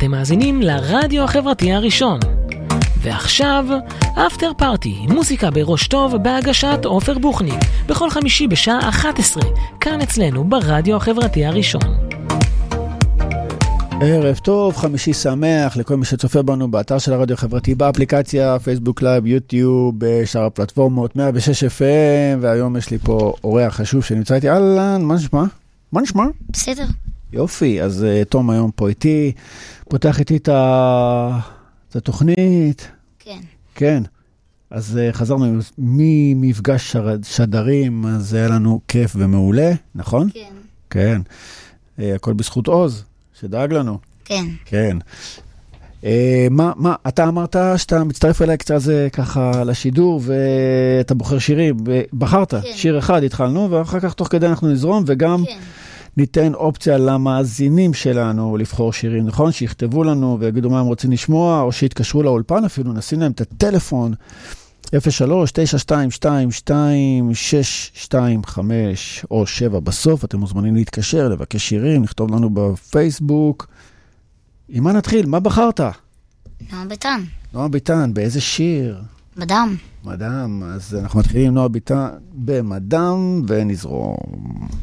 אתם מאזינים לרדיו החברתי הראשון. ועכשיו, אפטר פארטי, מוזיקה בראש טוב בהגשת עופר בוכניק, בכל חמישי בשעה 11, כאן אצלנו ברדיו החברתי הראשון. ערב טוב, חמישי שמח לכל מי שצופה בנו באתר של הרדיו החברתי, באפליקציה, פייסבוק לייב, יוטיוב, בשאר הפלטפורמות, 106 FM, והיום יש לי פה אורח חשוב שנמצא איתי. אהלן, מה נשמע? מה נשמע? בסדר. יופי, אז תום היום פה איתי, פותח איתי את התוכנית. כן. כן. אז חזרנו ממפגש שדרים, אז היה לנו כיף ומעולה, נכון? כן. כן. הכל בזכות עוז, שדאג לנו. כן. כן. אתה אמרת שאתה מצטרף אליי קצת זה ככה לשידור, ואתה בוחר שירים, בחרת שיר אחד, התחלנו, ואחר כך תוך כדי אנחנו נזרום, וגם ניתן אופציה למאזינים שלנו לבחור שירים, נכון? שיכתבו לנו ויגידו מה הם רוצים לשמוע, או שיתקשרו לאולפן אפילו, נשים להם את הטלפון, 03-922-2625 או 7 בסוף, אתם מוזמנים להתקשר, לבקש שירים, לכתוב לנו בפייסבוק. עם מה נתחיל? מה בחרת? נועה ביטן. נועה ביטן, באיזה שיר? מדם. מדם, אז אנחנו מתחילים עם נועה ביטן במדם ונזרום.